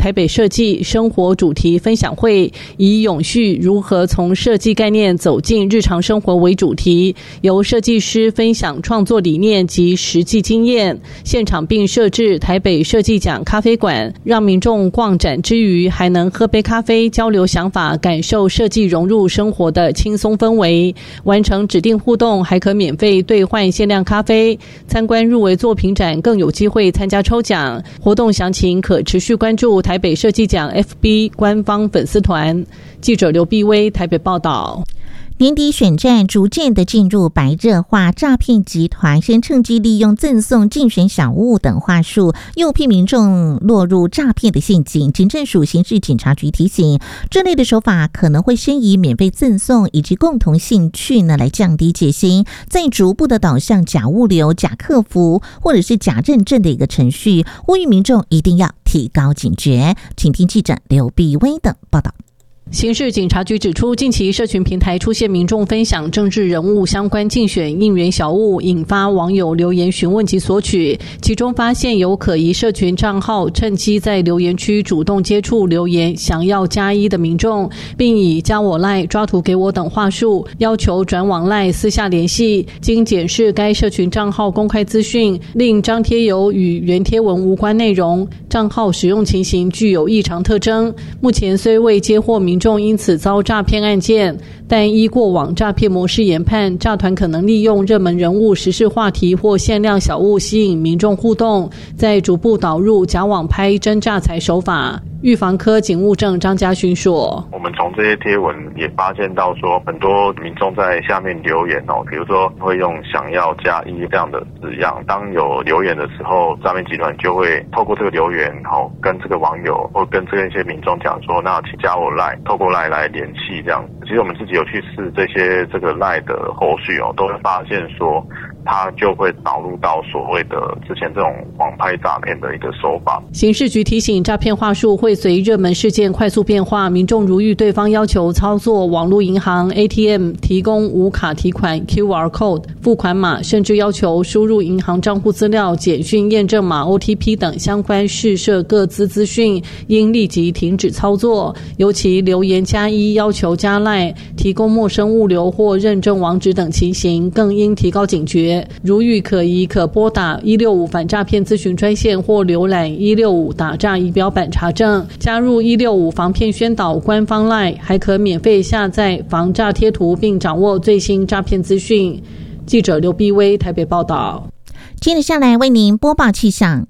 台北设计生活主题分享会，以永续如何从设计概念走进日常生活为主题，由设计师分享创作理念及实际经验，现场并设置台北设计奖咖啡馆，让民众逛展之余还能喝杯咖啡，交流想法，感受设计融入生活的轻松氛围。完成指定互动还可免费兑换限量咖啡，参观入围作品展更有机会参加抽奖。活动详情可持续关注台北设计奖 FB 官方粉丝团。记者刘碧薇台北报道。 年底选战逐渐的进入白热化，诈骗集团先趁机利用赠送竞选小物等话术，诱骗民众落入诈骗的陷阱。警政署刑事警察局提醒，这类的手法可能会先以免费赠送以及共同兴趣来降低戒心，再逐步的导向假物流、假客服或者是假认证的一个程序，呼吁民众一定要提高警觉。请听记者刘碧薇的报道。 刑事警察局指出，近期社群平台出现民众分享政治人物相关竞选应援小物，引发网友留言询问及索取，其中发现有可疑社群账号趁机在留言区主动接触留言想要加一的民众，并以加我赖、抓图给我等话术要求转往赖私下联系。经检视该社群账号公开资讯，另张贴有与原贴文无关内容，账号使用情形具有异常特征。目前虽未接获民众因此遭诈骗案件，但依过往诈骗模式研判，诈团可能利用热门人物、时事话题或限量小物吸引民众互动，再逐步导入假网拍、真诈财手法。预防科警务证张家勋说， 我们从这些贴文也发现到说，很多民众在下面留言比如说会用想要加一这样的字样，当有留言的时候，诈骗集团就会透过这个留言跟这个网友或跟这些民众讲说，那请加我赖，透过赖来联系这样。其实我们自己有去试这个赖的后续都会发现说，它就会导入到所谓的之前这种网拍诈骗的一个手法。 刑事局提醒，诈骗话术会随热门事件快速变化，民众如遇对方要求操作网络银行 ATM 提供无卡提款 QR code 付款码，甚至要求输入银行账户资料、简讯验证码 OTP 等相关事涉个资资讯，应立即停止操作。尤其留言加一、要求加赖、提供陌生物流或认证网址等情形，更应提高警觉。如遇可疑，可拨打165反诈骗咨询专线或浏览165打诈仪表板查证，加入165防骗宣导官方 LINE， 还可免费下载防诈贴图，并掌握最新诈骗资讯。记者刘碧薇台北报道。 接着下来为您播报气象。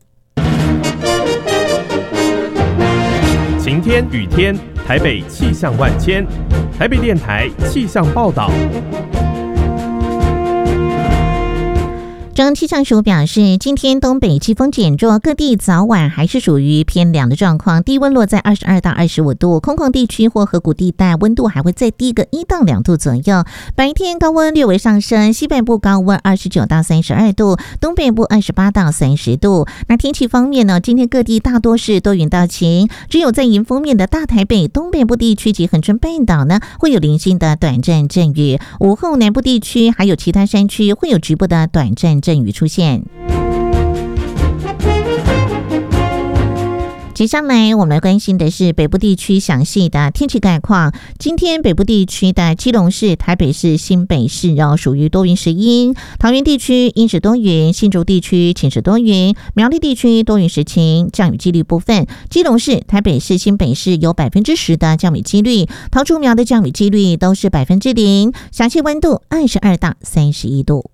晴天雨天，台北气象万千。台北电台气象报道。 中央气象署表示，今天东北季风减弱，各地早晚还是属于偏凉的状况，低温落在22到25度，空旷地区或河谷地带温度还会再低个1到2度左右。白天高温略微上升，西北部高温29到32度，东北部28到30度。那天气方面呢，今天各地大多是多云到晴，只有在迎风面的大台北、东北部地区及恒春半岛呢，会有零星的短暂阵雨。午后南部地区还有其他山区会有局部的短暂阵雨出现。接下来我们来关心的是北部地区详细的天气概况。今天北部地区的基隆市、台北市、新北市属于多云时阴，桃园地区阴时多云，新竹地区晴时多云，苗栗地区多云时晴，降雨几率部分。基隆市、台北市、新北市有 10% 的降雨几率，桃竹苗的降雨几率都是 0%， 详细温度22到31度。